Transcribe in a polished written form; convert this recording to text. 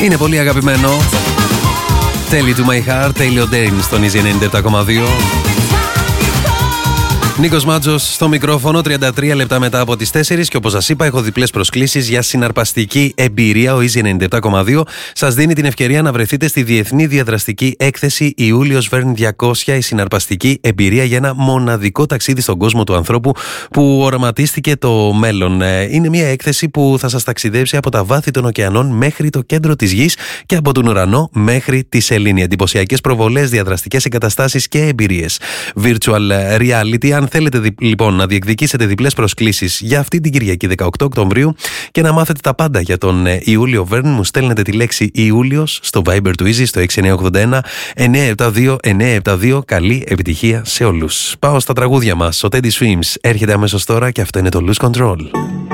Είναι πολύ αγαπημένο. Τέλει to my heart, τέλειο Dane στον Easy 97,2. Νίκος Μάτζος στο μικρόφωνο, 33 λεπτά μετά από τις 4 και όπως σας είπα έχω διπλές προσκλήσεις για συναρπαστική εμπειρία. Ο Easy 97,2 σας δίνει την ευκαιρία να βρεθείτε στη Διεθνή Διαδραστική Έκθεση Ιούλιος Βέρν 200, η συναρπαστική εμπειρία για ένα μοναδικό ταξίδι στον κόσμο του ανθρώπου που οραματίστηκε το μέλλον. Είναι μια έκθεση που θα σας ταξιδέψει από τα βάθη των ωκεανών μέχρι το κέντρο της γης και από τον ουρανό μέχρι τη σελήνη. Εντυπωσιακές προβολές, διαδραστικές εγκαταστάσεις και εμπειρίες. Virtual reality. Αν θέλετε λοιπόν να διεκδικήσετε διπλές προσκλήσεις για αυτή την Κυριακή 18 Οκτωβρίου και να μάθετε τα πάντα για τον Ιούλιο Βέρν, μου στέλνετε τη λέξη Ιούλιος στο Viber του Easy στο 6981 972 972. Καλή επιτυχία σε όλους. Πάω στα τραγούδια μας. Ο Teddy Swims έρχεται αμέσως τώρα και αυτό είναι το Lose Control.